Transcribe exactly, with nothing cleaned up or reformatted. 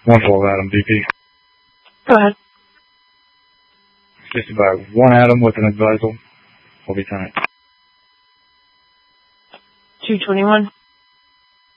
one twelve Adam, V P. Go ahead. Just about one Adam with an advisal. Will be time. two twenty-one.